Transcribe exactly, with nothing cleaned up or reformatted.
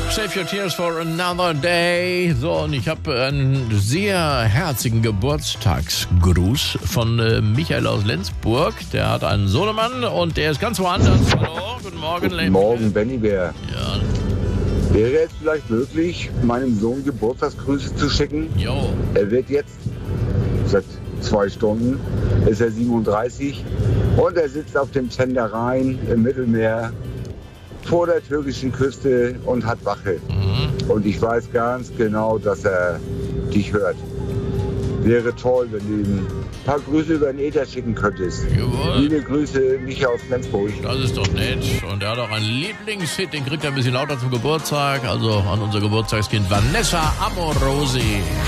Save Your Tears for Another Day. So, und ich habe einen sehr herzigen Geburtstagsgruß von äh, Michael aus Lenzburg. Der hat einen Sohnemann und der ist ganz woanders. Hallo, guten Morgen. Guten Morgen, Benny Bär. Ja. Wäre es vielleicht möglich, meinem Sohn Geburtstagsgrüße zu schicken? Jo. Er wird jetzt, seit zwei Stunden, ist er siebenunddreißig und er sitzt auf dem Tenderrhein im Mittelmeer vor der türkischen Küste und hat Wache. Mhm. Und ich weiß ganz genau, dass er dich hört. Wäre toll, wenn du ihm ein paar Grüße über den Äther schicken könntest. Jawohl. Liebe Grüße, Micha aus Flensburg. Das ist doch nett. Und er hat auch einen Lieblingshit, den kriegt er ein bisschen lauter zum Geburtstag. Also an unser Geburtstagskind Vanessa Amorosi.